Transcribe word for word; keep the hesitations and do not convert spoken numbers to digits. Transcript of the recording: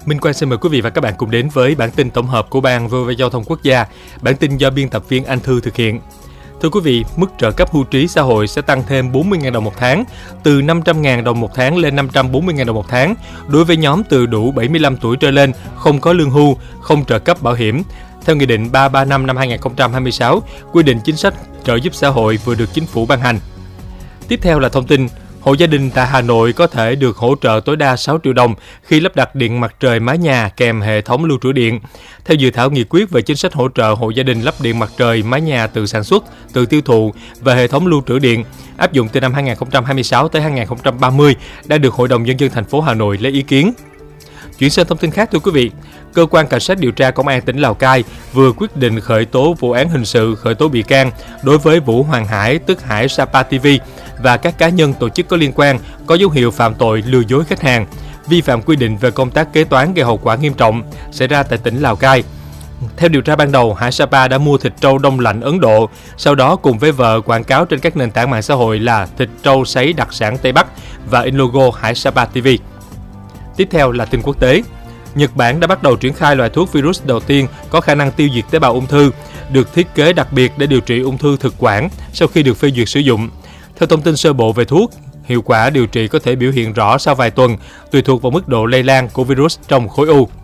Minh Quang xin mời quý vị và các bạn cùng đến với bản tin tổng hợp của Ban vê o vê Giao thông Quốc gia. Bản tin do biên tập viên Anh Thư thực hiện. Thưa quý vị, mức trợ cấp hưu trí xã hội sẽ tăng thêm bốn mươi nghìn đồng một tháng, từ năm trăm nghìn đồng một tháng lên năm trăm bốn mươi nghìn đồng một tháng, đối với nhóm từ đủ bảy mươi lăm tuổi trở lên, không có lương hưu, không trợ cấp bảo hiểm. Theo Nghị định ba trăm ba mươi lăm năm hai nghìn không trăm hai mươi sáu, quy định chính sách trợ giúp xã hội vừa được Chính phủ ban hành. Tiếp theo là thông tin. Hộ gia đình tại Hà Nội có thể được hỗ trợ tối đa sáu triệu đồng khi lắp đặt điện mặt trời mái nhà kèm hệ thống lưu trữ điện. Theo dự thảo nghị quyết về chính sách hỗ trợ hộ gia đình lắp điện mặt trời mái nhà tự sản xuất, tự tiêu thụ và hệ thống lưu trữ điện áp dụng từ năm hai nghìn không trăm hai mươi sáu tới hai nghìn không trăm ba mươi đã được Hội đồng Nhân dân thành phố Hà Nội lấy ý kiến. Chuyển sang thông tin khác thưa quý vị, Cơ quan Cảnh sát điều tra Công an tỉnh Lào Cai vừa quyết định khởi tố vụ án hình sự khởi tố bị can đối với Vũ Hoàng Hải tức Hải Sapa ti vi và các cá nhân tổ chức có liên quan có dấu hiệu phạm tội lừa dối khách hàng, vi phạm quy định về công tác kế toán gây hậu quả nghiêm trọng xảy ra tại tỉnh Lào Cai. Theo điều tra ban đầu, Hải Sapa đã mua thịt trâu đông lạnh Ấn Độ, sau đó cùng với vợ quảng cáo trên các nền tảng mạng xã hội là thịt trâu sấy đặc sản Tây Bắc và in logo Hải Sapa ti vi. Tiếp theo là tin quốc tế. Nhật Bản đã bắt đầu triển khai loại thuốc virus đầu tiên có khả năng tiêu diệt tế bào ung thư, được thiết kế đặc biệt để điều trị ung thư thực quản sau khi được phê duyệt sử dụng. Theo thông tin sơ bộ về thuốc, hiệu quả điều trị có thể biểu hiện rõ sau vài tuần, tùy thuộc vào mức độ lây lan của virus trong khối u.